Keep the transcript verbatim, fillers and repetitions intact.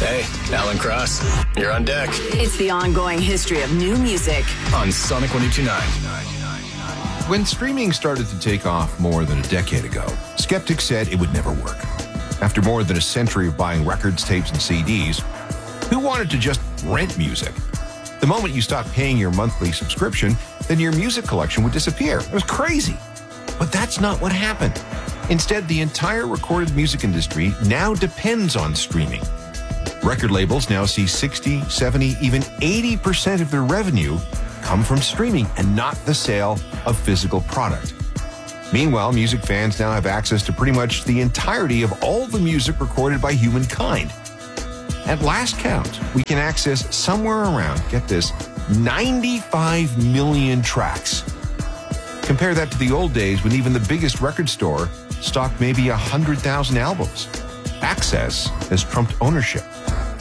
Hey, Alan Cross, you're on deck. It's the ongoing history of new music on Sonic one oh two point nine. When streaming started to take off more than a decade ago, skeptics said it would never work. After more than a century of buying records, tapes, and C Ds, who wanted to just rent music? The moment you stopped paying your monthly subscription, then your music collection would disappear. It was crazy. But that's not what happened. Instead, the entire recorded music industry now depends on streaming. Record labels now see sixty, seventy, even eighty percent of their revenue come from streaming and not the sale of physical product. Meanwhile, music fans now have access to pretty much the entirety of all the music recorded by humankind. At last count, we can access somewhere around, get this, ninety-five million tracks. Compare that to the old days when even the biggest record store stocked maybe one hundred thousand albums. Access has trumped ownership.